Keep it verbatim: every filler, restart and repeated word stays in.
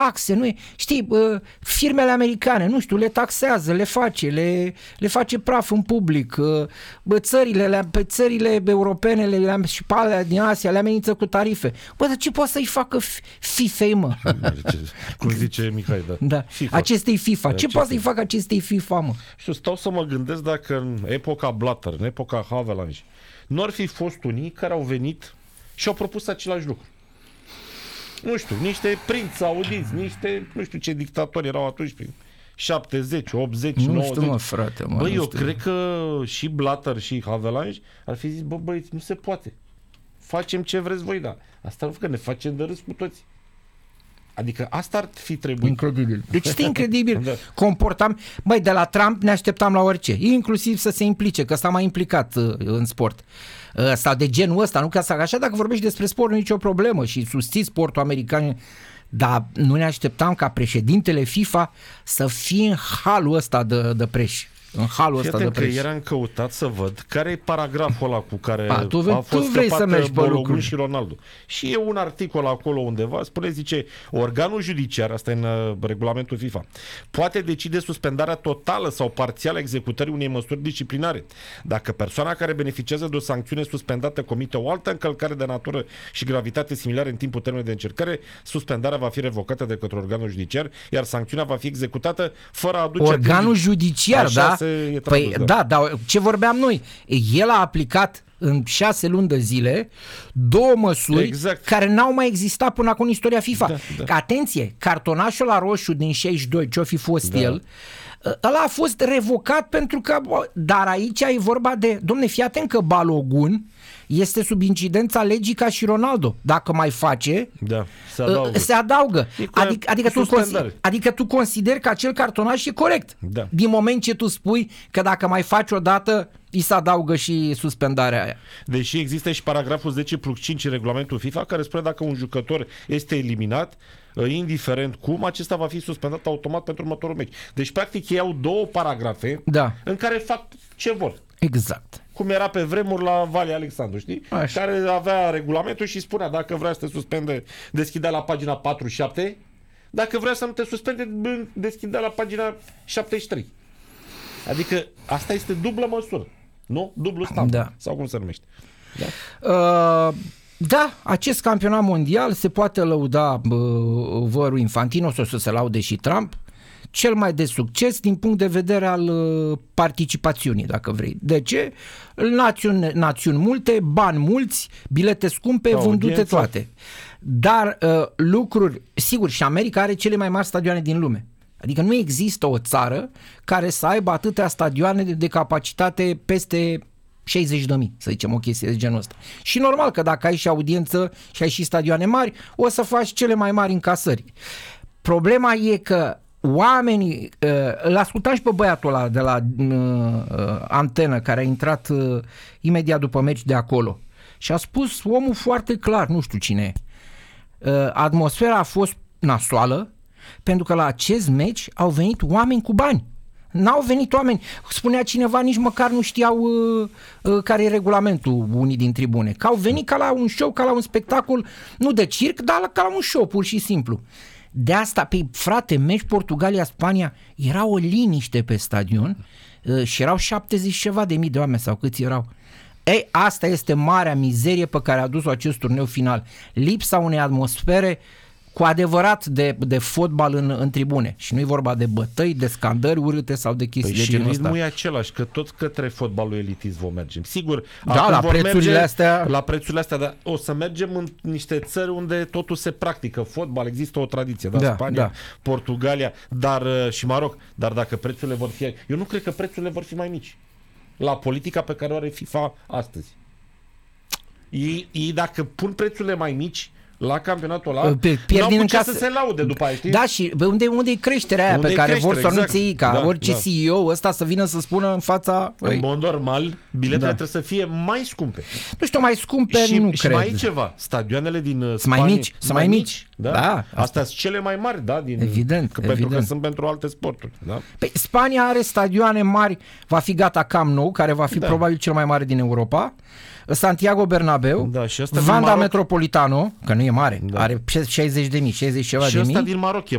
taxe, nu e? Știi, firmele americane, nu știu, le taxează, le face, le, le face praf în public, bă, țările, le, pe țările europene le, și pe alea din Asia le amenință cu tarife. Bă, dar ce poate să-i facă FIFA-i, mă? Cum zice Mihai, da. Da. FIFA. Acestei FIFA. Ce Acestei. poate să-i facă acestei FIFA, mă? Și stau să mă gândesc dacă în epoca Blatter, în epoca Havelange, nu ar fi fost unii care au venit și au propus același lucru. Nu știu, niște prinți saudiți, niște, nu știu ce dictatori erau atunci prin șaptezeci, optzeci, nu nouăzeci. știu, mă, frate, mă. Bă, eu știu. cred că și Blatter și Havelange ar fi zis, bă, băieți, nu se poate. Facem ce vreți voi, da. Asta nu că ne facem de râs cu toți. Adică asta ar fi trebuit. Incredibil. Deci este incredibil. Da. Comportam. Băi, de la Trump ne așteptam la orice. Inclusiv să se implice, că ăsta m-a implicat uh, în sport. Uh, sau de genul ăsta, nu ca să așa, dacă vorbești despre sport, nu e nicio problemă și susții sportul american. Dar nu ne așteptam ca președintele FIFA să fie în halul ăsta de, de preș. În halul ăsta de preș. Că eram căutat să văd care e paragraful ăla cu care pa, tu, a fost tu vrei să mergi pe lucruri. Și Ronaldo. Și e un articol acolo undeva, spune, zice, organul judiciar, asta e în uh, regulamentul FIFA, poate decide suspendarea totală sau parțială a executării unei măsuri disciplinare. Dacă persoana care beneficiază de o sancțiune suspendată comite o altă încălcare de natură și gravitate similare în timpul termenului de încercare, suspendarea va fi revocată de către organul judiciar, iar sancțiunea va fi executată fără a aduce... Organul judiciar, Așa da? Tradus, păi da. da, dar ce vorbeam noi? El a aplicat în șase luni de zile două măsuri exact. care n-au mai existat până acum în istoria FIFA. Da, da. Atenție, cartonașul la roșu din șaizeci și doi, ce-o fi fost da. el, ăla a fost revocat pentru că, dar aici e vorba de, domne, fii atent că Balogun este sub incidența legii ca și Ronaldo. Dacă mai face, da, se adaugă. Se adaugă. Adică, adică, tu consideri, adică tu consideri că acel cartonaș e corect. Da. Din moment ce tu spui că dacă mai faci o dată, îi se adaugă și suspendarea aia. Deși există și paragraful zece plus cinci în regulamentul FIFA care spune dacă un jucător este eliminat, indiferent cum, acesta va fi suspendat automat pentru următorul meci. Deci, practic, ei au două paragrafe da. în care fac ce vor. Exact. Cum era pe vremuri la Valea Alexandru, știi? Așa. Care avea regulamentul și spunea dacă vrea să te suspende, deschidea la pagina patruzeci și șapte, dacă vrea să nu te suspende, deschidea la pagina șaptezeci și trei. Adică asta este dublă măsură, nu? Dublu standard, da. Sau cum se numește. Da? Uh... Da, acest campionat mondial se poate lăuda uh, vărul Infantino, sau să se laude și Trump, cel mai de succes din punct de vedere al uh, participațiunii, dacă vrei. De ce? Națiuni, națiuni multe, bani mulți, bilete scumpe, audiență. Vândute toate. Dar uh, lucruri, sigur, și America are cele mai mari stadioane din lume. Adică nu există o țară care să aibă atâtea stadioane de, de capacitate peste șaizeci de mii, să zicem, o chestie de genul ăsta. Și normal că dacă ai și audiență și ai și stadioane mari, o să faci cele mai mari încasări. Problema e că oamenii, îl ascultam și pe băiatul ăla de la uh, antenă care a intrat uh, imediat după meci de acolo și a spus omul foarte clar, nu știu cine e, uh, atmosfera a fost nasoală pentru că la acest meci au venit oameni cu bani. N-au venit oameni, spunea cineva, nici măcar nu știau uh, uh, care e regulamentul unii din tribune, că au venit ca la un show, ca la un spectacol, nu de circ, dar ca la un show, pur și simplu. De asta, pe frate, meci Portugalia-Spania, era o liniște pe stadion uh, și erau șaptezeci ceva de mii de oameni sau câți erau. Ei, asta este marea mizerie pe care a dus-o acest turneu final. Lipsa unei atmosfere cu adevărat de, de fotbal în, în tribune. Și nu e vorba de bătăi, de scandări urâte sau de chestii păi de genul ăsta. Și ritmul e același, că tot către fotbalul elitist vom merge. Sigur, da, la prețurile merge, astea. La prețurile astea, dar o să mergem în niște țări unde totul se practică. Fotbal, există o tradiție, da? Da, Spania, da. Portugalia, dar și Maroc. Dar dacă prețurile vor fi... Eu nu cred că prețurile vor fi mai mici. La politica pe care o are FIFA astăzi. Ei, ei dacă pun prețurile mai mici la campionatul ăla, n-au cu ce să se laude după aia, știi? Da, și unde, unde e creșterea aia unde pe care vor să exact. Nu ții, ca da, orice da. C E O ăsta să vină să spună în fața... În mod normal, biletele da. Trebuie să fie mai scumpe. Nu știu, mai scumpe și, nu și cred. Și mai e ceva, stadioanele din Spania... Spania... Mai mici, sunt mai mici. Da? Da, astea sunt cele mai mari, da? Din, evident, că, evident. Pentru că sunt pentru alte sporturi, da? Păi, Spania are stadioane mari, va fi gata Camp Nou, care va fi da. Probabil cel mai mare din Europa. Santiago Bernabéu, da, și Wanda Metropolitano, că nu e mare, da. Are șaizeci de mii, șaizeci ceva și de mii. Și ăsta din Maroc e